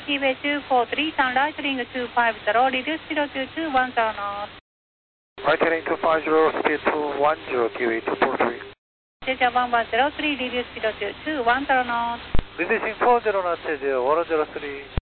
Keyway 243, turn right heading 250, reduce 022, 10 knots. Right heading 250, speed 210, Kiwi 243. Delta 1103, reduce 022, 10 knots. Reducing 40 knots, 103.